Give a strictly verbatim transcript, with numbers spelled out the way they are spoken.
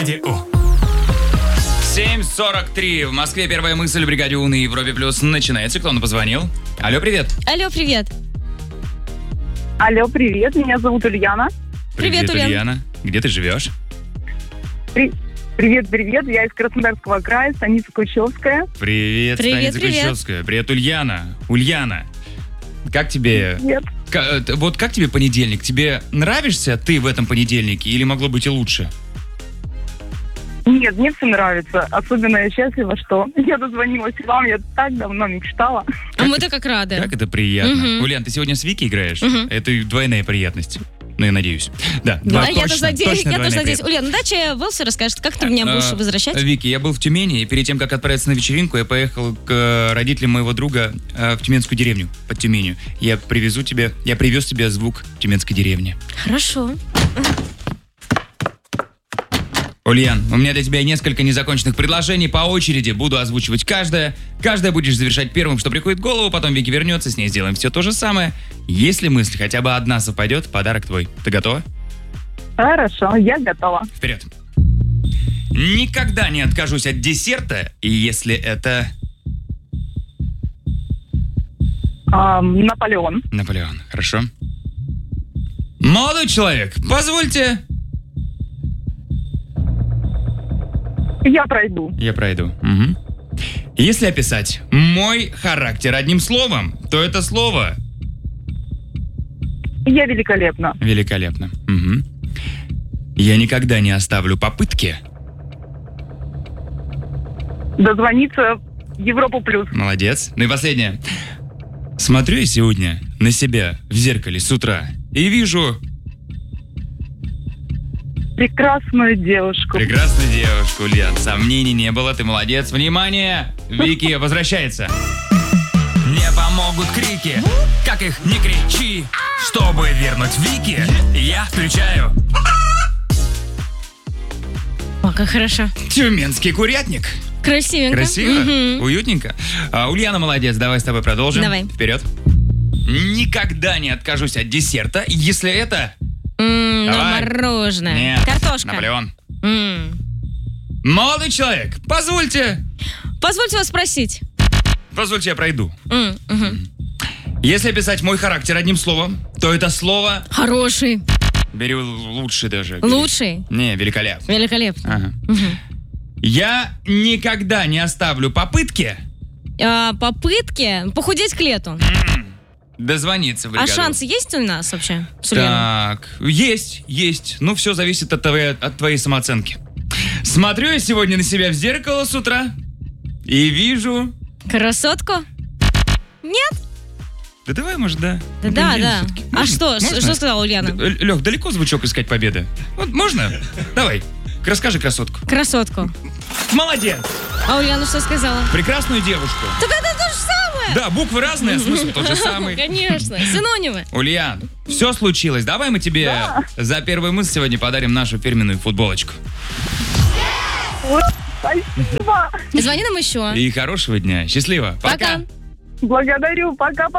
семь сорок три. В Москве первая мысль в бригаде У на Европе Плюс начинается. Кто нам позвонил? Алло, привет. Алло, привет. Алло, привет, меня зовут Ульяна. Привет, Ульяна. Ульяна. Где ты живешь? При- Привет, привет, я из Краснодарского края, станица Кущевская. Привет, Привет, станица привет. Кущевская. Привет, Ульяна. Ульяна, как тебе... Привет. Ка- э, Вот как тебе понедельник? Тебе нравишься ты в этом понедельнике или могло быть и лучше? Нет, мне все нравится. Особенно я счастлива, что я дозвонилась вам, я так давно мечтала. А мы-то как рады. Как это приятно. Мгм. Ульян, ты сегодня с Вики играешь? Мгм. Это двойная приятность. Ну, я надеюсь. Да, Да, два- я точно, тоже надеюсь, точно я тоже двойная надеюсь. приятность. Ульяна, ну дача Вэлси расскажет, как ты меня будешь А, возвращать? Вики, я был в Тюмени, и перед тем, как отправиться на вечеринку, я поехал к э, родителям моего друга э, в тюменскую деревню, под Тюменью. Я привезу тебе, я привез тебе звук тюменской деревни. Хорошо. Ульян, у меня для тебя несколько незаконченных предложений. По очереди буду озвучивать каждое. Каждое будешь завершать первым, что приходит в голову, потом Вики вернется, с ней сделаем все то же самое. Если мысль хотя бы одна совпадет, подарок твой. Ты готова? Хорошо, я готова. Вперед. Никогда не откажусь от десерта, и если это... А, Наполеон. Наполеон, хорошо. Молодой человек, позвольте... Я пройду. Я пройду. Мгм. Если описать мой характер одним словом, то это слово Я великолепна. великолепно. Мгм. Я никогда не оставлю попытки. Дозвониться в Европу плюс. Молодец. Ну и последнее. Смотрю я сегодня на себя в зеркале с утра и вижу Прекрасную девушку. прекрасную девушку, Ульян. Сомнений не было, ты молодец. Внимание! Вики возвращается. Не помогут крики, как их не кричи. Чтобы вернуть Вики, я включаю О, как хорошо. тюменский курятник. Красивенько. Красиво, Мгм. уютненько. А, Ульяна молодец, давай с тобой продолжим. Давай. Вперед. Никогда не откажусь от десерта, если это... М, ну, Давай. мороженое. Нет, Картошка. Наполеон. М. Молодой человек, позвольте... Позвольте вас спросить. Позвольте, я пройду. М, мгм. Если описать мой характер одним словом, то это слово... Хороший. Бери лучше даже. бери. Лучший. Не, великолепно. Великолепно. Ага. Мгм. Я никогда не оставлю попытки А, попытки похудеть к лету. дозвониться в А бригаду. шансы есть у нас вообще? с Ульяной? Так, есть, есть. Ну, все зависит от твоей, от твоей самооценки. Смотрю я сегодня на себя в зеркало с утра и вижу... Красотку? Нет? Да давай, может, да. Да, Ну, да, понедельник да. всё-таки. А Можно? что? Ш- Можно? Что сказала Ульяна? Д- Лёх, далеко звучок искать победы? Вот можно? Давай, расскажи красотку. Красотку. Молодец! А Ульяна что сказала? Прекрасную девушку. Так это то же самое! Да, буквы разные, а смысл тот же самый. Конечно, синонимы. Ульян, все случилось. Давай мы тебе за первую мысль сегодня подарим нашу фирменную футболочку. Ой, спасибо. Звони нам еще. И хорошего дня. Счастливо. Пока. Благодарю. Пока-пока.